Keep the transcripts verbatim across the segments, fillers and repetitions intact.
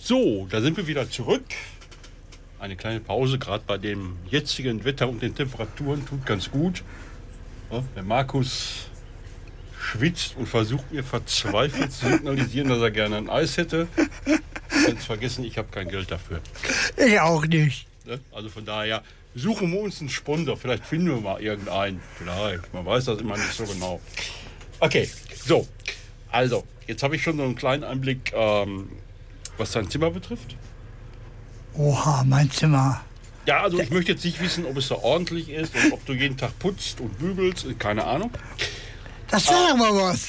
So, da sind wir wieder zurück. Eine kleine Pause, gerade bei dem jetzigen Wetter und den Temperaturen, tut ganz gut. Ja, der Markus schwitzt und versucht mir verzweifelt zu signalisieren, dass er gerne ein Eis hätte. Ganz vergessen, ich habe kein Geld dafür. Ich auch nicht. Ja, also von daher suchen wir uns einen Sponsor. Vielleicht finden wir mal irgendeinen. Vielleicht. Man weiß das immer nicht so genau. Okay, so. Also, jetzt habe ich schon so einen kleinen Einblick, ähm, was dein Zimmer betrifft. Oha, mein Zimmer. Ja, also ich möchte jetzt nicht wissen, ob es so ordentlich ist und ob du jeden Tag putzt und bügelst. Keine Ahnung. Das wäre doch mal was.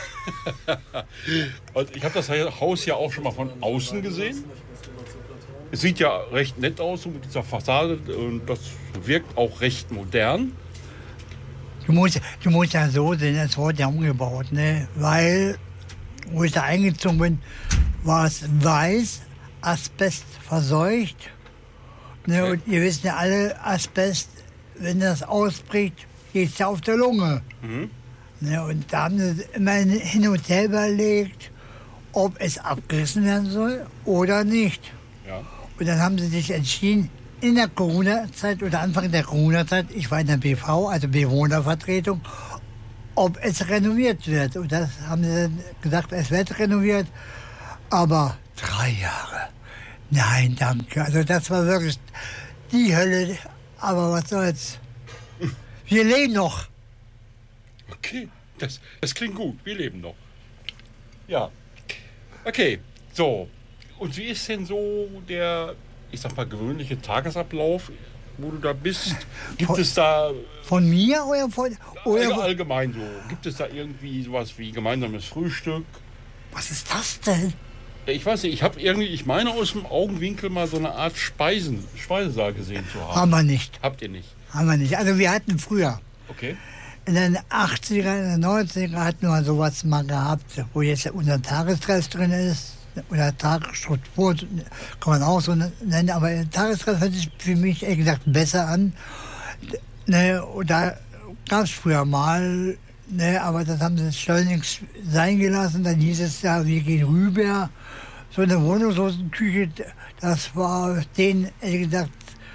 Und ich habe das Haus ja auch schon mal von außen gesehen. Es sieht ja recht nett aus mit dieser Fassade und das wirkt auch recht modern. Du musst, du musst ja so sehen, es wurde ja umgebaut, ne? Weil, wo ich da eingezogen bin, war es weiß, Asbest verseucht. Ne? Okay. Und ihr wisst ja alle, Asbest, wenn das ausbricht, geht es ja auf der Lunge. Mhm. Ne? Und da haben sie immer hin und her überlegt, ob es abgerissen werden soll oder nicht. Ja. Und dann haben sie sich entschieden, in der Corona-Zeit oder Anfang der Corona-Zeit, ich war in der B V, also Bewohnervertretung, ob es renoviert wird. Und das haben sie dann gesagt, es wird renoviert. Aber drei Jahre, nein, danke. Also das war wirklich die Hölle. Aber was soll's. Wir leben noch. Okay, das, das klingt gut. Wir leben noch. Ja. Okay, so. Und wie ist denn so der, ich sag mal, gewöhnliche Tagesablauf, wo du da bist? Gibt Von, es da... Von mir oder von... Oder All, allgemein so. Gibt es da irgendwie sowas wie gemeinsames Frühstück? Was ist das denn? Ich weiß nicht, ich habe irgendwie, ich meine aus dem Augenwinkel mal so eine Art Speisen, Speisesaal gesehen zu haben. Haben wir nicht. Habt ihr nicht? Haben wir nicht. Also wir hatten früher, Okay. in den achtziger, in den neunziger hatten wir sowas mal gehabt, wo jetzt unser Tagesstress drin ist. Oder Tagesstruktur, kann man auch so nennen. Aber Tagesstress hört sich für mich ehrlich gesagt besser an. Ne, und da gab es früher mal, ne, aber das haben sie schleunigst sein gelassen. Dann hieß es ja, wir gehen rüber. So eine Wohnungslosenküche, das war denen, ehrlich gesagt,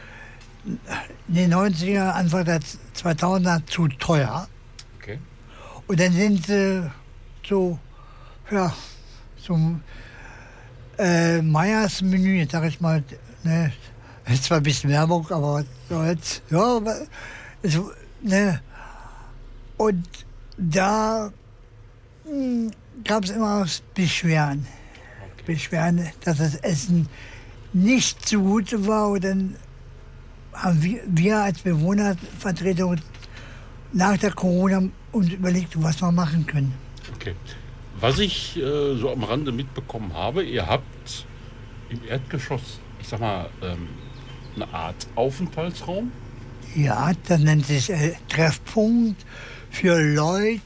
in den neunziger, Anfang der zweitausender zu teuer. Okay. Und dann sind sie so, ja, zum äh, Meyers Menü, sag ich mal, ne, ist zwar ein bisschen Werbung, aber was soll's. Ja, aber es, ne, und da gab es immer Beschwerden. Okay. Beschwerden, dass das Essen nicht so gut war. Und dann haben wir, wir als Bewohnervertretung nach der Corona uns überlegt, was wir machen können. Okay. Was ich äh, so am Rande mitbekommen habe, ihr habt im Erdgeschoss, ich sag mal, ähm, eine Art Aufenthaltsraum. Ja, das nennt sich äh, Treffpunkt für Leute,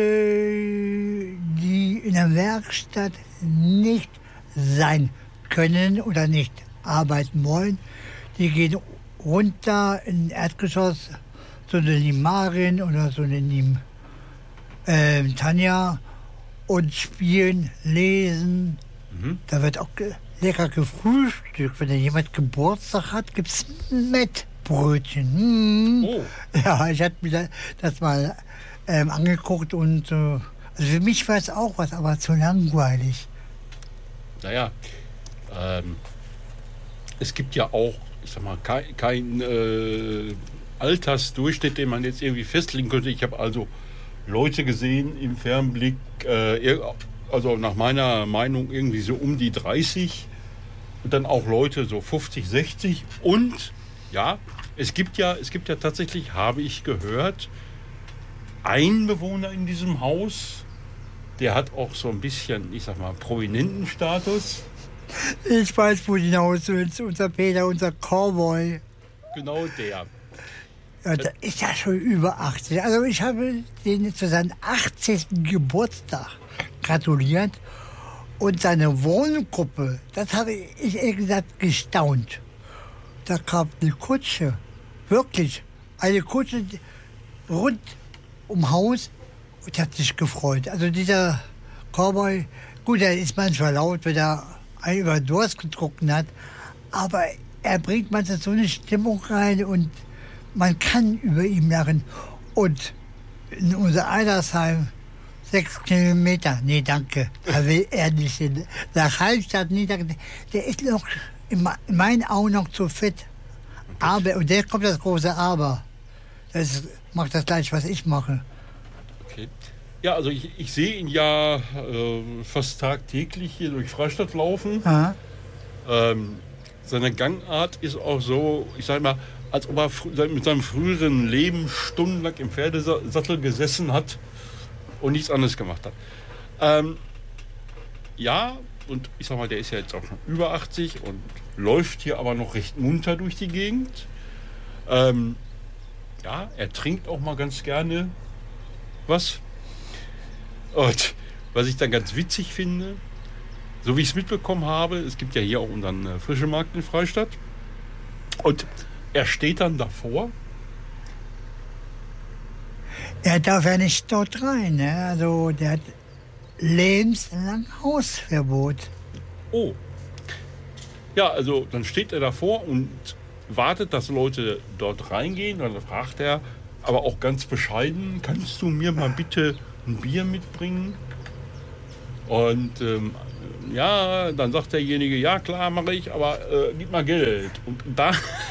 die in der Werkstatt nicht sein können oder nicht arbeiten wollen. Die gehen runter in Erdgeschoss, so eine Limarin oder so eine Lim, äh, Tanja, und spielen, lesen. Mhm. Da wird auch ge lecker gefrühstückt. Wenn da jemand Geburtstag hat, gibt es Mettbrötchen. Hm. Oh. Ja, ich hatte mir das mal ähm, angeguckt und äh, also für mich war es auch was, aber zu langweilig. Naja, ähm, es gibt ja auch, ich sag mal, kein, kein äh, Altersdurchschnitt, den man jetzt irgendwie festlegen könnte. Ich habe also Leute gesehen im Fernblick, äh, also nach meiner Meinung irgendwie so um die dreißig und dann auch Leute so fünfzig, sechzig und ja, es gibt ja, es gibt ja tatsächlich, habe ich gehört, einen Bewohner in diesem Haus, der hat auch so ein bisschen, ich sag mal, prominenten Status. Ich weiß, wo die hinaus willst, unser Peter, unser Cowboy. Genau der. Ja, der ist ja schon über achtzig. Also ich habe den zu seinem achtzigsten Geburtstag gratuliert. Und seine Wohngruppe, das habe ich ehrlich gesagt gestaunt. Da kam eine Kutsche, wirklich, eine Kutsche rund um Haus und hat sich gefreut. Also dieser Cowboy, gut, er ist manchmal laut, wenn er einen über Durst getrunken hat. Aber er bringt manchmal so eine Stimmung rein und man kann über ihn lachen. Und in unser Altersheim, sechs Kilometer, nee, danke, da will er nicht hin. Nach Halbstadt, nee, danke, der ist noch in meinen Augen noch zu fit. Aber, und der kommt das große Aber. Das macht das gleich, was ich mache. Okay. Ja, also ich, ich sehe ihn ja äh, fast tagtäglich hier durch Freistadt laufen. Ähm, seine Gangart ist auch so, ich sag mal, als ob er fr- mit seinem früheren Leben stundenlang im Pferdesattel gesessen hat und nichts anderes gemacht hat. Ähm, ja, und ich sag mal, der ist ja jetzt auch schon über achtzig und läuft hier aber noch recht munter durch die Gegend. Ähm, ja, er trinkt auch mal ganz gerne was. Und was ich dann ganz witzig finde, so wie ich es mitbekommen habe, es gibt ja hier auch unseren äh, frischen Markt in Freistadt. Und er steht dann davor. Er darf ja nicht dort rein, ne? Also der hat lebenslang Hausverbot. Oh. Ja, also dann steht er davor und wartet, dass Leute dort reingehen. Und dann fragt er, aber auch ganz bescheiden, kannst du mir mal bitte ein Bier mitbringen? Und ähm, ja, dann sagt derjenige, ja klar, mache ich, aber äh, gib mal Geld. Und da...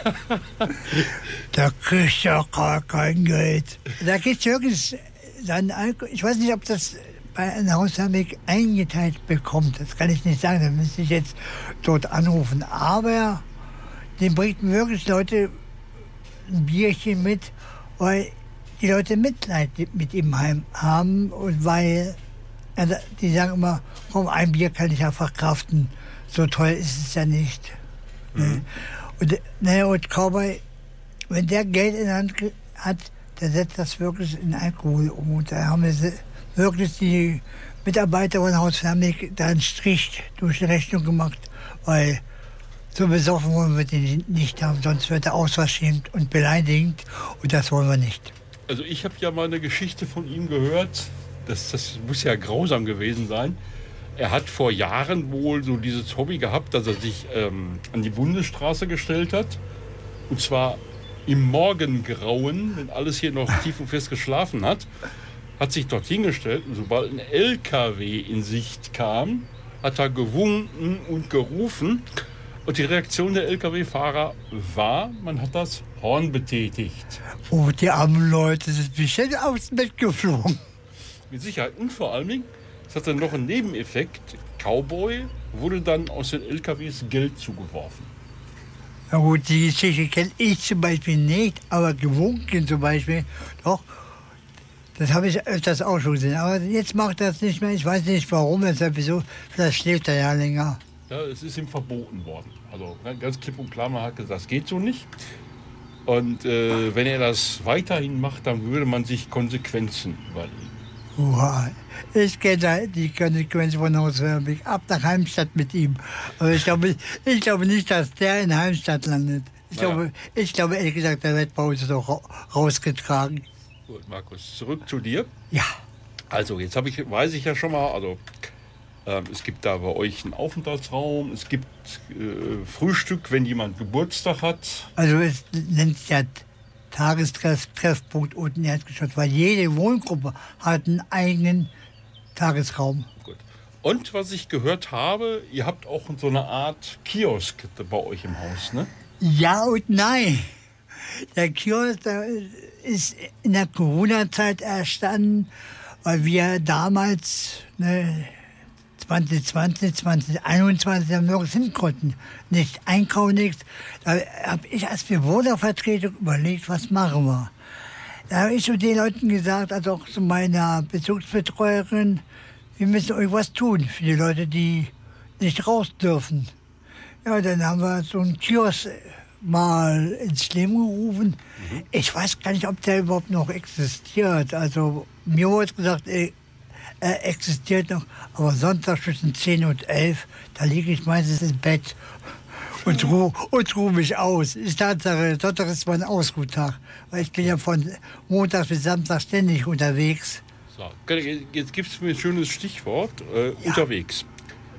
Da kriegst du auch gar kein Geld. Da geht's wirklich dann Alkohol. Ich weiß nicht, ob das bei einer Hausthermik eingeteilt bekommt. Das kann ich nicht sagen, da müsste ich jetzt dort anrufen. Aber den bringen wirklich Leute ein Bierchen mit, weil die Leute Mitleid mit ihm heim haben und weil also die sagen immer, komm, ein Bier kann ich ja verkraften. So toll ist es ja nicht. Mhm. Ne? Und, ne, und Cowboy, wenn der Geld in der Hand hat, der setzt das wirklich in Alkohol um. Und da haben wir wirklich die Mitarbeiter von Haus Thermik da einen Strich durch die Rechnung gemacht, weil so besoffen wollen wir den nicht haben, sonst wird er ausverschämt und beleidigend und das wollen wir nicht. Also ich habe ja mal eine Geschichte von ihm gehört, das, das muss ja grausam gewesen sein. Er hat vor Jahren wohl so dieses Hobby gehabt, dass er sich ähm, an die Bundesstraße gestellt hat. Und zwar im Morgengrauen, wenn alles hier noch tief und fest geschlafen hat, hat sich dort hingestellt. Und sobald ein L K W in Sicht kam, hat er gewunken und gerufen. Und die Reaktion der L K W-Fahrer war, man hat das Horn betätigt. Oh, die armen Leute sind bestimmt aufs Bett geflogen. Mit Sicherheit. Und vor allen Dingen, es hat dann noch einen Nebeneffekt. Cowboy wurde dann aus den L K Ws Geld zugeworfen. Na gut, die Geschichte kenne ich zum Beispiel nicht, aber gewunken zum Beispiel, doch, das habe ich öfters auch schon gesehen. Aber jetzt macht er das nicht mehr. Ich weiß nicht warum, weshalb, wieso. Vielleicht schläft er ja länger. Ja, es ist ihm verboten worden. Also ganz klipp und klar, man hat gesagt, das geht so nicht. Und äh, wenn er das weiterhin macht, dann würde man sich Konsequenzen überlegen. Oha, ich kenne die Konsequenzen von Hausverbig. Ab nach Heimstadt mit ihm. Aber ich glaube, ich glaube nicht, dass der in Heimstadt landet. Ich, naja. glaube, ich glaube, ehrlich gesagt, der wird bei uns noch rausgetragen. Gut, Markus, zurück zu dir. Ja. Also, jetzt habe ich, weiß ich ja schon mal, also ähm, es gibt da bei euch einen Aufenthaltsraum, es gibt äh, Frühstück, wenn jemand Geburtstag hat. Also es nennt sich ja Tagestreffpunkt unten im Erdgeschoss, weil jede Wohngruppe hat einen eigenen Tagesraum. Gut. Und was ich gehört habe, ihr habt auch so eine Art Kiosk bei euch im Haus, ne? Ja und nein. Der Kiosk der ist in der Corona-Zeit erstanden, weil wir damals ne, zwanzig zwanzig, zwanzig einundzwanzig haben wir nirgends hin konnten. Nicht einkaufen, nichts. Da habe ich als Bewohnervertretung überlegt, was machen wir. Da habe ich zu den Leuten gesagt, also auch zu meiner Bezugsbetreuerin, wir müssen irgendwas tun für die Leute, die nicht raus dürfen. Ja, dann haben wir so einen Kiosk mal ins Leben gerufen. Mhm. Ich weiß gar nicht, ob der überhaupt noch existiert. Also mir wurde gesagt, er, er existiert noch, aber Sonntag zwischen zehn und elf, da liege ich meistens im Bett und ruhe und ruh mich aus. Ist Tatsache, Sonntag ist mein Ausruhtag, weil ich bin ja von Montag bis Samstag ständig unterwegs. So, jetzt gibt es mir ein schönes Stichwort, äh, ja. Unterwegs.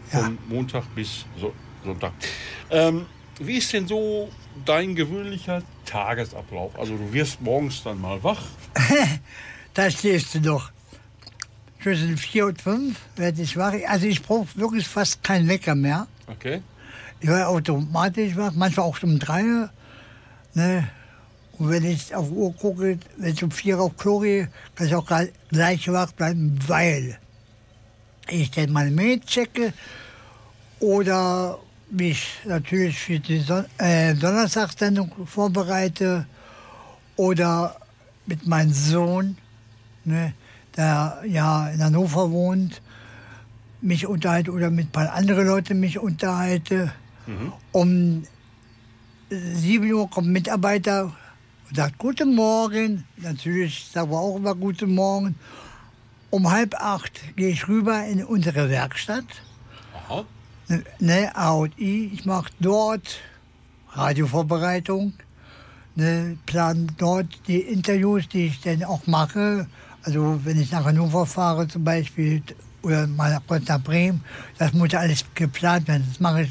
Von Ja. Montag bis so Sonntag. Ähm, wie ist denn so dein gewöhnlicher Tagesablauf? Also du wirst morgens dann mal wach. Da stehst du doch. Zwischen vier und fünf werde ich wach. Also ich brauche wirklich fast keinen Wecker mehr. Okay. Ich werde automatisch wach, manchmal auch um drei. Ne? Und wenn ich auf die Uhr gucke, wenn ich um vier auf Klo gehe, kann ich auch gleich wach bleiben, weil ich dann meine Mail checke oder mich natürlich für die Son äh, Donnerstagssendung vorbereite oder mit meinem Sohn, ne, der ja in Hannover wohnt, mich unterhalte oder mit ein paar anderen Leuten mich unterhalte. Mhm. Um sieben Uhr kommt ein Mitarbeiter und sagt Guten Morgen. Natürlich sagen wir auch immer Guten Morgen. Um halb acht gehe ich rüber in unsere Werkstatt. Aha. Ne, A und I. Ich mache dort Radiovorbereitung. Ne, plan dort die Interviews, die ich dann auch mache. Also wenn ich nach Hannover fahre zum Beispiel oder mal kurz nach Bremen, das muss ja alles geplant werden. Das mache ich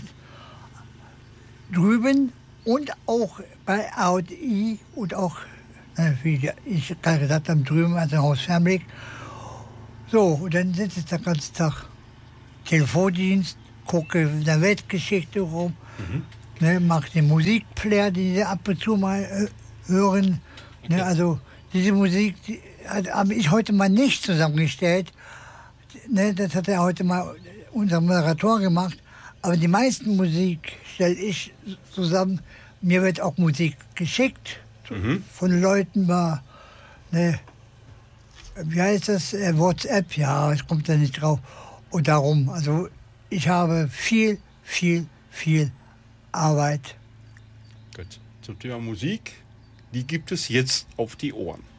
drüben und auch bei A und I und auch, ne, wie ich gerade gesagt habe, drüben, also Haus Fernblick. So, und dann sitze ich den ganzen Tag Telefondienst, gucke in der Weltgeschichte rum, Mhm. ne, mache den Musikplayer, die sie ab und zu mal äh, hören. Ne, also diese Musik die habe ich heute mal nicht zusammengestellt. Ne, das hat ja heute mal unser Moderator gemacht. Aber die meisten Musik stelle ich zusammen. Mir wird auch Musik geschickt Mhm. von Leuten bei, ne, wie heißt das, äh, WhatsApp, ja, es kommt da nicht drauf. Und darum, also ich habe viel, viel, viel Arbeit. Gut. Zum Thema Musik, die gibt es jetzt auf die Ohren.